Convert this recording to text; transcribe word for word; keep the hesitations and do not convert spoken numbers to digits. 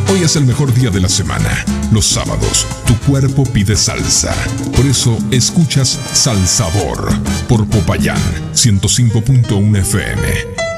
Hoy es el mejor día de la semana. Los sábados, tu cuerpo pide salsa. Por eso escuchas Salsador por Popayán ciento cinco punto uno F M.